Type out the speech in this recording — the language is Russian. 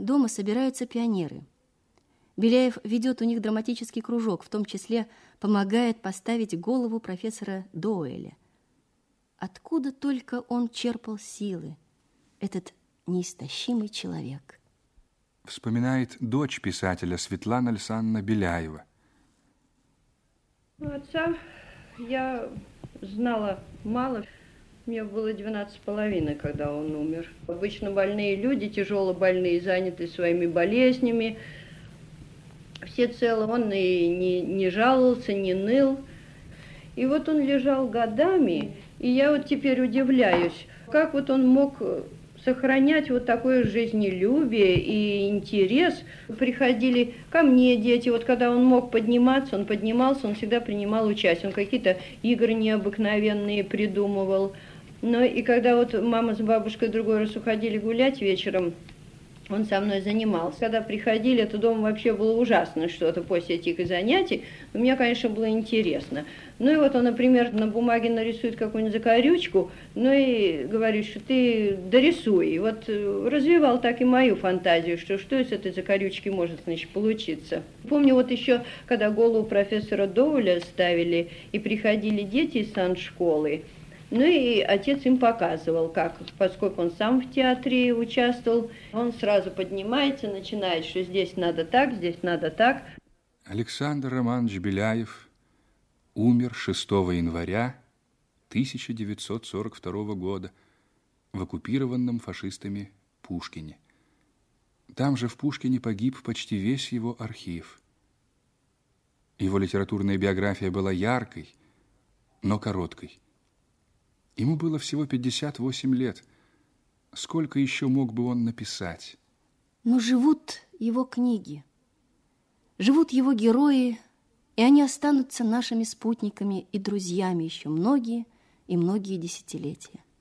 дома собираются пионеры. Беляев ведет у них драматический кружок, в том числе помогает поставить голову профессора Доуэля. Откуда только он черпал силы, этот неистощимый человек? Вспоминает дочь писателя Светлана Александровна Беляева. Отца я знала мало. Мне было 12,5, когда он умер. Обычно больные люди, тяжело больные, заняты своими болезнями. Все целы, он и не жаловался, не ныл. И вот он лежал годами, и я вот теперь удивляюсь, как вот он мог сохранять вот такое жизнелюбие и интерес. Приходили ко мне дети, вот когда он мог подниматься, он поднимался, он всегда принимал участие, он какие-то игры необыкновенные придумывал. Но и когда вот мама с бабушкой другой раз уходили гулять вечером, он со мной занимался. Когда приходили, то дома вообще было ужасно что-то после этих занятий. Но мне, конечно, было интересно. Ну и вот он, например, на бумаге нарисует какую-нибудь закорючку, ну и говорит, что ты дорисуй. И вот развивал так и мою фантазию, что из этой закорючки может, значит, получиться. Помню вот еще, когда голову профессора Доуэля ставили, и приходили дети из саншколы, ну и отец им показывал, как, поскольку он сам в театре участвовал, он сразу поднимается, начинает, что здесь надо так, здесь надо так. Александр Романович Беляев умер 6 января 1942 года в оккупированном фашистами Пушкине. Там же в Пушкине погиб почти весь его архив. Его литературная биография была яркой, но короткой. Ему было всего 58 лет. Сколько еще мог бы он написать? Но живут его книги, живут его герои, и они останутся нашими спутниками и друзьями еще многие и многие десятилетия.